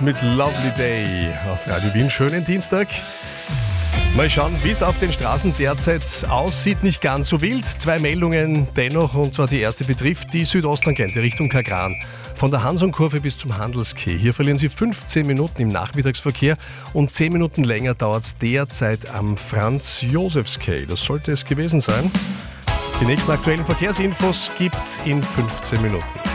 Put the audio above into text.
mit Lovely Day auf Radio Wien. Schönen Dienstag. Mal schauen, wie es auf den Straßen derzeit aussieht. Nicht ganz so wild. 2 Meldungen dennoch, und zwar die erste betrifft die Südosttangente Richtung Kagran. Von der Hansonkurve bis zum Handelskeh. Hier verlieren Sie 15 Minuten im Nachmittagsverkehr und 10 Minuten länger dauert es derzeit am Franz-Josefs-Quai. Das sollte es gewesen sein. Die nächsten aktuellen Verkehrsinfos gibt's in 15 Minuten.